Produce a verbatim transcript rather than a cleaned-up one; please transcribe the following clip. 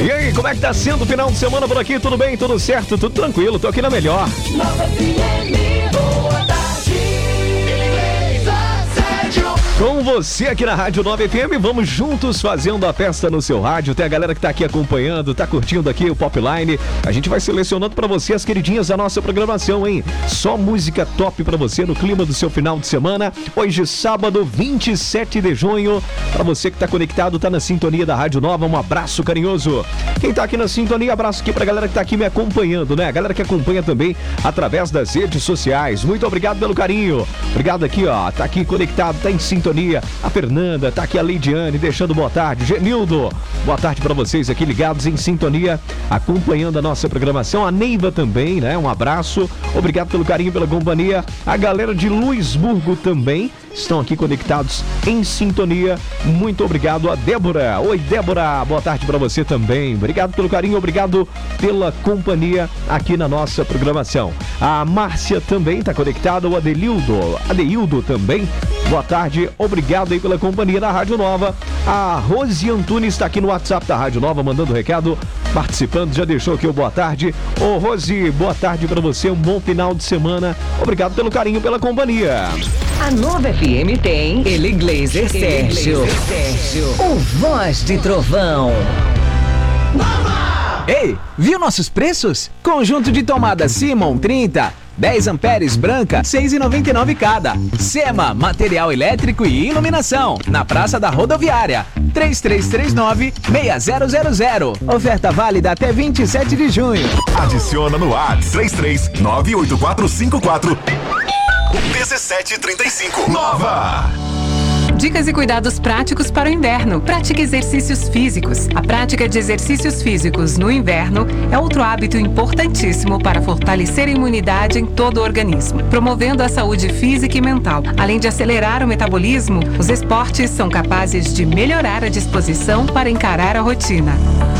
E aí, como é que tá sendo o final de semana por aqui? Tudo bem? Tudo certo? Tudo tranquilo? Tô aqui na melhor. Nova F M, boa tarde. Com você aqui na Rádio Nova F M, vamos juntos fazendo a festa no seu rádio. Tem a galera que tá aqui acompanhando, tá curtindo aqui o Popline. A gente vai selecionando pra você as queridinhas da nossa programação, hein? Só música top pra você no clima do seu final de semana. Hoje, sábado, vinte e sete de junho. Pra você que tá conectado, tá na sintonia da Rádio Nova, um abraço carinhoso. Quem tá aqui na sintonia, abraço aqui pra galera que tá aqui me acompanhando, né? A galera que acompanha também através das redes sociais. Muito obrigado pelo carinho. Obrigado aqui, ó. Tá aqui conectado, tá em sintonia. A Fernanda, tá aqui a Leidiane, deixando boa tarde. Genildo, boa tarde pra vocês aqui ligados em sintonia, acompanhando a nossa programação. A Neiva também, né? Um abraço. Obrigado pelo carinho, pela companhia. A galera de Luisburgo também estão aqui conectados em sintonia. Muito obrigado a Débora. Oi, Débora, boa tarde pra você também. Obrigado pelo carinho, obrigado pela companhia aqui na nossa programação. A Márcia também tá conectada, o Adelildo, Adeildo também. Boa tarde, obrigado aí pela companhia da Rádio Nova. A Rose Antunes está aqui no WhatsApp da Rádio Nova, mandando recado, participando, já deixou aqui o boa tarde. Ô Rose, boa tarde pra você, um bom final de semana. Obrigado pelo carinho, pela companhia. A Nova F M tem ele Glazer Sérgio, o Voz de Trovão. Ei, viu nossos preços? Conjunto de tomada Simon trinta, dez amperes branca, seis reais e noventa e nove cada. Sema, material elétrico e iluminação, na Praça da Rodoviária, três três três nove, seis zero zero zero. Oferta válida até vinte e sete de junho. Adiciona no WhatsApp três três nove oito quatro cinco quatro dezessete trinta e cinco. Nova! Dicas e cuidados práticos para o inverno. Pratique exercícios físicos. A prática de exercícios físicos no inverno é outro hábito importantíssimo para fortalecer a imunidade em todo o organismo, promovendo a saúde física e mental. Além de acelerar o metabolismo, os esportes são capazes de melhorar a disposição para encarar a rotina.